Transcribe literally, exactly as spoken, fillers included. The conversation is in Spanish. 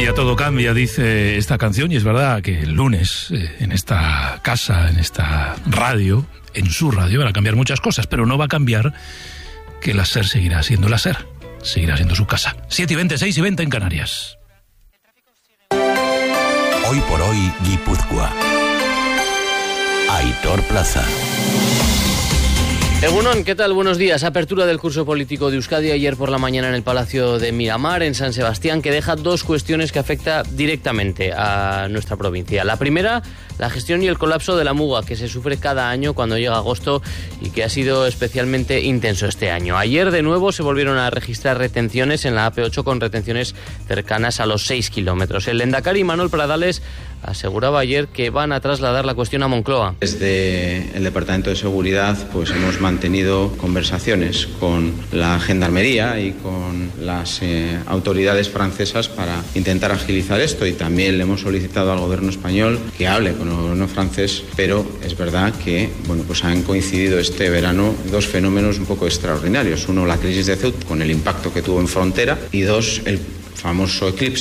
cambia, todo cambia, dice esta canción, y es verdad que el lunes eh, en esta casa, en esta radio, en su radio, van a cambiar muchas cosas, pero no va a cambiar que la SER seguirá siendo la SER, seguirá siendo su casa. siete y veinte, seis y veinte en Canarias. Hoy por hoy, Guipúzcoa. Aitor Plaza. Egunon, ¿qué tal? Buenos días. Apertura del curso político de Euskadi ayer por la mañana en el Palacio de Miramar, en San Sebastián, que deja dos cuestiones que afecta directamente a nuestra provincia. La primera, la gestión y el colapso de la muga, que se sufre cada año cuando llega agosto y que ha sido especialmente intenso este año. Ayer, de nuevo, se volvieron a registrar retenciones en la A P ocho con retenciones cercanas a los seis kilómetros. El lehendakari Manuel Pradales aseguraba ayer que van a trasladar la cuestión a Moncloa. Desde el Departamento de Seguridad pues hemos mantenido conversaciones con la Gendarmería y con las eh, autoridades francesas para intentar agilizar esto, y también le hemos solicitado al gobierno español que hable con el gobierno francés, pero es verdad que bueno, pues han coincidido este verano dos fenómenos un poco extraordinarios. Uno, la crisis de Ceuta con el impacto que tuvo en frontera, y dos, el famoso eclipse